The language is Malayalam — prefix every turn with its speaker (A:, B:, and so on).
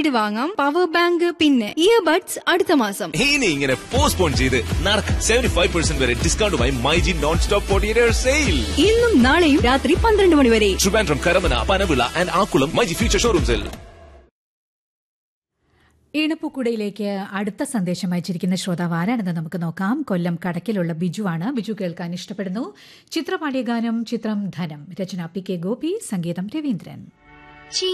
A: തീവണ്ടി വാങ്ങാം, പവർ ബാങ്ക്, പിന്നെ ഇയർബഡ്സ് അടുത്ത മാസം.
B: ഇനി ഇങ്ങനെ പോസ്റ്റ്പോൺ ചെയ്ത് നടക്കും. 75% വരെ ഡിസ്കൗണ്ടുമായി മൈജി നോൺ സ്റ്റോപ്പ് 48 സെയിൽ.
A: ഇന്നും നാളെയും രാത്രി 12 മണി വരെ.
B: Trivandrum, Karamana, Panavila and Akkulam myG future ഷോറൂംസിൽ.
C: ഈണപ്പൂക്കുടയിലേക്ക് അടുത്ത സന്ദേശം അയച്ചിരിക്കുന്ന ശ്രോതാവ് ആരാണെന്ന് നമുക്ക് നോക്കാം. കൊല്ലം കടക്കിലുള്ള ബിജുവാണ്. ബിജു കേൾക്കാൻ ഇഷ്ടപ്പെടുന്നു. ചിത്രപാടിയ ഗാനം ചിത്രം ധനം, രചന പി കെ ഗോപി, സംഗീതം രവീന്ദ്രൻ.